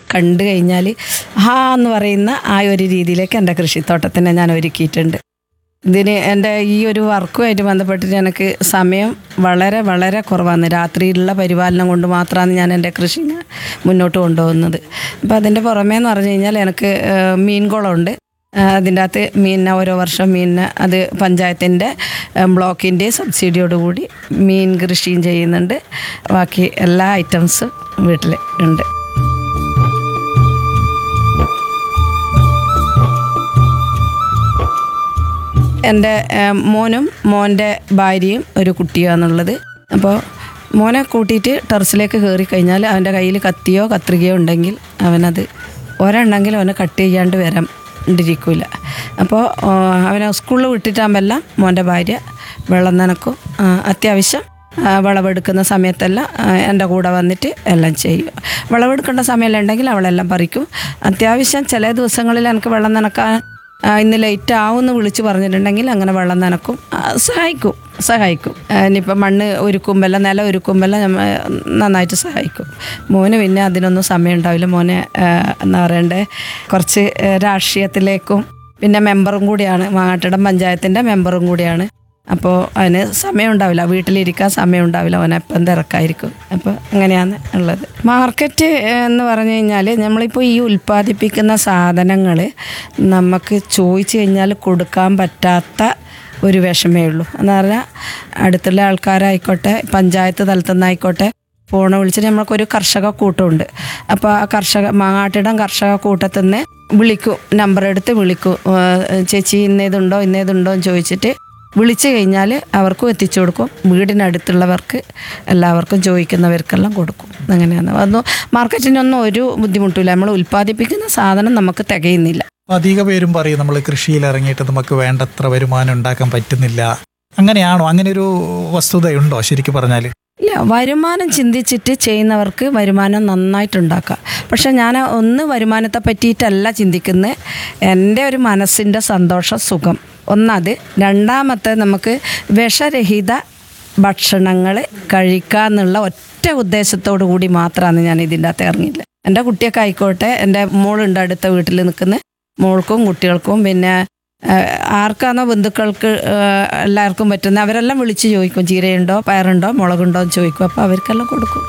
കണ്ടു കഴിഞ്ഞാൽ എന്ന് പറയുന്ന ആ ഒരു രീതിയിലേക്ക് എൻ്റെ കൃഷിത്തോട്ടത്തിനെ ഞാൻ ഒരുക്കിയിട്ടുണ്ട്. ഇതിന് എൻ്റെ ഈ ഒരു വർക്കുമായിട്ട് ബന്ധപ്പെട്ടിട്ട് എനിക്ക് സമയം വളരെ വളരെ കുറവാണ്. രാത്രിയിലുള്ള പരിപാലനം കൊണ്ട് മാത്രമാണ് ഞാൻ എൻ്റെ കൃഷി മുന്നോട്ട് കൊണ്ടുപോകുന്നത്. അപ്പോൾ അതിൻ്റെ പുറമേ എന്ന് പറഞ്ഞു കഴിഞ്ഞാൽ എനിക്ക് മീൻ കുളമുണ്ട്. അതിൻ്റെ അകത്ത് മീനിനെ ഓരോ വർഷം മീനിനെ അത് പഞ്ചായത്തിൻ്റെ ബ്ലോക്കിൻ്റെ സബ്സിഡിയോടുകൂടി മീൻ കൃഷിയും ചെയ്യുന്നുണ്ട്. ബാക്കി എല്ലാ ഐറ്റംസും വീട്ടിൽ ഉണ്ട്. എൻ്റെ മോനും മോൻ്റെ ഭാര്യയും ഒരു കുട്ടിയാണുള്ളത്. അപ്പോൾ മോനെ കൂട്ടിയിട്ട് ടെറസിലേക്ക് കയറി കഴിഞ്ഞാൽ അവൻ്റെ കയ്യിൽ കത്തിയോ കത്രികയോ ഉണ്ടെങ്കിൽ അവനത് ഒരെണ്ണെങ്കിലും അവന് കട്ട് ചെയ്യാണ്ട് വരാണ്ടിരിക്കില്ല. അപ്പോൾ അവനെ സ്കൂളിൽ വിട്ടിട്ടാകുമ്പോഴെല്ലാം മോൻ്റെ ഭാര്യ വെള്ളം നനക്കും. അത്യാവശ്യം വിളവെടുക്കുന്ന സമയത്തെല്ലാം എൻ്റെ കൂടെ വന്നിട്ട് എല്ലാം ചെയ്യും. വിളവെടുക്കേണ്ട സമയമെല്ലാം ഉണ്ടെങ്കിൽ അവളെല്ലാം പറിക്കും. അത്യാവശ്യം ചില ദിവസങ്ങളിൽ എനിക്ക് വെള്ളം നനക്കാൻ ഇന്ന് ലേറ്റ് ആവുമെന്ന് വിളിച്ച് പറഞ്ഞിട്ടുണ്ടെങ്കിൽ അങ്ങനെ വെള്ളം നനക്കും, സഹായിക്കും. ഇനിയിപ്പോൾ മണ്ണ് ഒരുക്കുമ്പെല്ലാം നില ഒരുക്കുമ്പെല്ലാം നന്നായിട്ട് സഹായിക്കും. മോന് പിന്നെ അതിനൊന്നും സമയം ഉണ്ടാവില്ല. മോനെ എന്താ പറയണ്ടേ, കുറച്ച് രാഷ്ട്രീയത്തിലേക്കും പിന്നെ മെമ്പറും കൂടിയാണ്, മാങ്ങാട്ടിടം പഞ്ചായത്തിൻ്റെ മെമ്പറും കൂടിയാണ്. അപ്പോൾ അതിന് സമയം ഉണ്ടാവില്ല, വീട്ടിലിരിക്കാൻ സമയം ഉണ്ടാവില്ല, അവനെപ്പം തിരക്കായിരിക്കും. അപ്പോൾ അങ്ങനെയാണ് ഉള്ളത്. മാർക്കറ്റ് എന്ന് പറഞ്ഞു കഴിഞ്ഞാൽ നമ്മളിപ്പോൾ ഈ ഉൽപ്പാദിപ്പിക്കുന്ന സാധനങ്ങൾ നമുക്ക് ചോദിച്ചു കഴിഞ്ഞാൽ കൊടുക്കാൻ പറ്റാത്ത ഒരു വിഷമേ ഉള്ളൂ. എന്ന് പറഞ്ഞാൽ അടുത്തുള്ള ആൾക്കാരായിക്കോട്ടെ, പഞ്ചായത്ത് തലത്തിൽ നിന്നായിക്കോട്ടെ, ഫോൺ വിളിച്ചിട്ട് നമ്മൾക്കൊരു കർഷക കൂട്ടമുണ്ട്. അപ്പോൾ ആ മാങ്ങാട്ടിടം കർഷക കൂട്ടത്തിൽ നിന്ന് വിളിക്കും, നമ്പർ എടുത്ത് വിളിക്കും. ചേച്ചി ഇന്നേതുണ്ടോ എന്ന് ചോദിച്ചിട്ട് വിളിച്ചു കഴിഞ്ഞാൽ അവർക്കും എത്തിച്ചു കൊടുക്കും. വീടിനടുത്തുള്ളവർക്ക് എല്ലാവർക്കും ചോദിക്കുന്നവർക്കെല്ലാം കൊടുക്കും. അങ്ങനെയാണ്. അതൊന്നും മാർക്കറ്റിനൊന്നും ഒരു ബുദ്ധിമുട്ടില്ല. നമ്മൾ ഉൽപ്പാദിപ്പിക്കുന്ന സാധനം നമുക്ക് തികയുന്നില്ല. അധിക പേരും പറയും നമ്മൾ കൃഷിയിൽ ഇറങ്ങിയിട്ട് നമുക്ക് വേണ്ടത്ര വരുമാനം ഉണ്ടാക്കാൻ പറ്റുന്നില്ല. അങ്ങനെയാണോ? അങ്ങനെ ഒരു വസ്തുതയുണ്ടോ ശരിക്കും പറഞ്ഞാൽ? ഇല്ല, വരുമാനം ചിന്തിച്ചിട്ട് ചെയ്യുന്നവർക്ക് വരുമാനം നന്നായിട്ടുണ്ടാക്കാം. പക്ഷെ ഞാൻ വരുമാനത്തെ പറ്റിയിട്ടല്ല ചിന്തിക്കുന്നത്. എൻ്റെ ഒരു മനസ്സിൻ്റെ സന്തോഷം, സുഖം ഒന്നത്. രണ്ടാമത്തെ, നമുക്ക് വിഷരഹിത ഭക്ഷണങ്ങൾ കഴിക്കാമെന്നുള്ള ഒറ്റ ഉദ്ദേശത്തോടു കൂടി മാത്രമാണ് ഞാൻ ഇതിൻ്റെ അകത്ത് ഇറങ്ങിയില്ല. എൻ്റെ കുട്ടിയൊക്കെ ആയിക്കോട്ടെ, എൻ്റെ മോളുണ്ട് അടുത്ത വീട്ടിൽ നിൽക്കുന്ന മോൾക്കും കുട്ടികൾക്കും പിന്നെ ആർക്കാണോ ബന്ധുക്കൾക്ക് എല്ലാവർക്കും പറ്റുന്ന അവരെല്ലാം വിളിച്ച് ചോദിക്കും, ചീരയുണ്ടോ പയറുണ്ടോ മുളകുണ്ടോ എന്ന് ചോദിക്കും. അപ്പോൾ അവർക്കെല്ലാം കൊടുക്കും.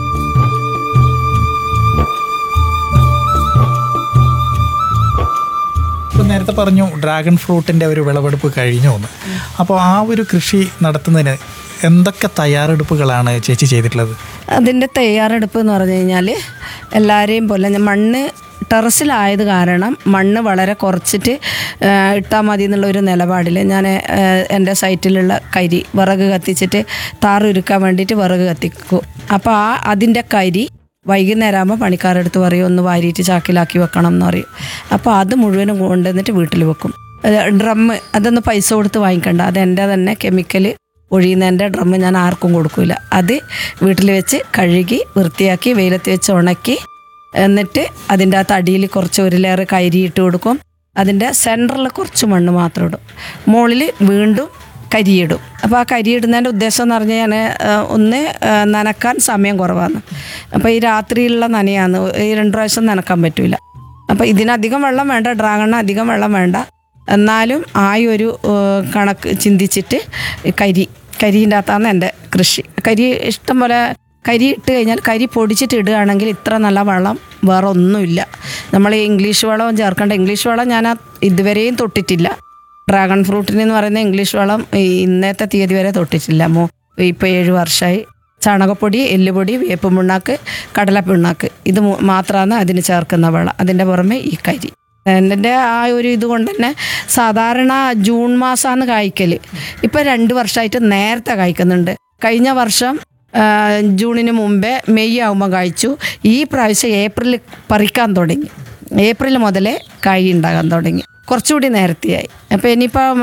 ഇപ്പം നേരത്തെ പറഞ്ഞു ഡ്രാഗൺ ഫ്രൂട്ടിൻ്റെ ഒരു വിളവെടുപ്പ് കഴിഞ്ഞു എന്ന്. അപ്പോൾ ആ ഒരു കൃഷി നടത്തുന്നതിന് എന്തൊക്കെ തയ്യാറെടുപ്പുകളാണ് ചേച്ചി ചെയ്തിട്ടുള്ളത്? അതിൻ്റെ തയ്യാറെടുപ്പ് എന്ന് പറഞ്ഞു കഴിഞ്ഞാൽ എല്ലാവരെയും പോലെ മണ്ണ് ടെറസിലായത് കാരണം മണ്ണ് വളരെ കുറച്ചിട്ട് ഇട്ടാൽ മതി എന്നുള്ളൊരു നിലപാടിൽ ഞാൻ എൻ്റെ സൈറ്റിലുള്ള വിറക് കത്തിച്ചിട്ട് താറുരുക്കാൻ വേണ്ടിയിട്ട് വിറക് കത്തിക്കും. അപ്പോൾ അതിൻ്റെ വൈകുന്നേരം ആകുമ്പോൾ പണിക്കാരെടുത്ത് പറയും ഒന്ന് വാരിയിട്ട് ചാക്കിലാക്കി വെക്കണം എന്ന് പറയും. അപ്പോൾ അത് മുഴുവനും കൊണ്ടുവന്നിട്ട് വീട്ടിൽ വെക്കും. ഡ്രമ്മ് അതൊന്നും പൈസ കൊടുത്ത് വാങ്ങിക്കണ്ട, അത് എൻ്റെ തന്നെ കെമിക്കൽ ഒഴിയുന്നതിൻ്റെ ഡ്രമ്മ് ഞാൻ ആർക്കും കൊടുക്കില്ല. അത് വീട്ടിൽ വെച്ച് കഴുകി വൃത്തിയാക്കി വെയിലത്ത് വെച്ച് ഉണക്കി എന്നിട്ട് അതിൻ്റെ അകത്ത് അടിയിൽ കുറച്ച് ഒരു ലെയർ കരിയിട്ട് കൊടുക്കും. അതിൻ്റെ സെൻറ്ററിൽ കുറച്ച് മണ്ണ് മാത്രം ഇടും, മുകളിൽ വീണ്ടും കരിയിടും. അപ്പോൾ ആ കരിയിടുന്നതിൻ്റെ ഉദ്ദേശം എന്ന് പറഞ്ഞാൽ ഞാൻ ഒന്ന് നനക്കാൻ സമയം കുറവാണ്. അപ്പോൾ ഈ രാത്രിയിലുള്ള നനയാണ്, ഈ 2 പ്രാവശ്യം നനക്കാൻ പറ്റില്ല. അപ്പോൾ ഇതിനധികം വെള്ളം വേണ്ട, ഡ്രാഗണിന് അധികം വെള്ളം വേണ്ട. എന്നാലും ആ ഒരു കണക്ക് ചിന്തിച്ചിട്ട് കരിൻ്റെ അകത്താണ് എൻ്റെ കൃഷി. ഇഷ്ടം പോലെ കരി ഇട്ട് കഴിഞ്ഞാൽ കരി പൊടിച്ചിട്ട് ഇടുകയാണെങ്കിൽ ഇത്ര നല്ല വളം വേറെ ഒന്നുമില്ല. നമ്മൾ ഇംഗ്ലീഷ് വളവും ചേർക്കേണ്ട. ഇംഗ്ലീഷ് വളം ഞാൻ ഇതുവരെയും തൊട്ടിട്ടില്ല. ഡ്രാഗൺ ഫ്രൂട്ടിന് എന്ന് പറയുന്ന ഇംഗ്ലീഷ് വളം ഇന്നത്തെ തീയതി വരെ തൊട്ടിട്ടില്ല. ഇപ്പോൾ 7 വർഷമായി. ചാണകപ്പൊടി, എല്ലുപൊടി, വേപ്പ് പിണ്ണാക്ക്, കടലപ്പിണ്ണാക്ക് ഇത് മാത്രമാണ് അതിന് ചേർക്കുന്ന വളം. അതിൻ്റെ പുറമെ ഈ കരി. എൻ്റെ ആ ഒരു ഇതുകൊണ്ട് തന്നെ സാധാരണ ജൂൺ മാസമാണ് കായ്ക്കൽ. ഇപ്പോൾ 2 വർഷമായിട്ട് നേരത്തെ കായ്ക്കുന്നുണ്ട്. കഴിഞ്ഞ വർഷം ജൂണിന് മുമ്പേ മെയ് ആകുമ്പോൾ കായ്ച്ചു. ഈ പ്രാവശ്യം ഏപ്രിലിൽ പറിക്കാൻ തുടങ്ങി. ഏപ്രിൽ മുതലേ കായ് ഉണ്ടാകാൻ തുടങ്ങി. കുറച്ചുകൂടി നേരത്തെയായി. അപ്പോൾ ഇനിയിപ്പം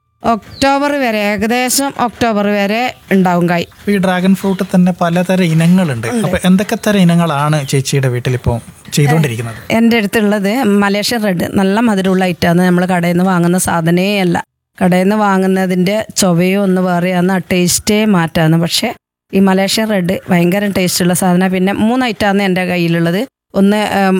ഏകദേശം ഒക്ടോബർ വരെ ഉണ്ടാവും കായ്. ഈ ഡ്രാഗൺ ഫ്രൂട്ട് തന്നെ പലതരം ഇനങ്ങളുണ്ട്. അപ്പോൾ എന്തൊക്കെ തരം ഇനങ്ങളാണ് ചേച്ചിയുടെ വീട്ടിലിപ്പോൾ ചെയ്തുകൊണ്ടിരിക്കുന്നത്? എൻ്റെ അടുത്തുള്ളത് മലേഷ്യൻ റെഡ്, നല്ല മധുരമുള്ള ഐറ്റമാണ്. നമ്മൾ കടയിൽ നിന്ന് വാങ്ങുന്ന സാധനമേ അല്ല. കടയിൽ നിന്ന് വാങ്ങുന്നതിൻ്റെ ചൊവയോ ഒന്ന് വേറെയാണ്, ടേസ്റ്റേ മാറ്റാണ്. പക്ഷേ ഈ മലേഷ്യൻ റെഡ് ഭയങ്കര ടേസ്റ്റുള്ള സാധനമാണ്. പിന്നെ 3 ഐറ്റമാണ് എൻ്റെ കയ്യിലുള്ളത്. ഒന്ന്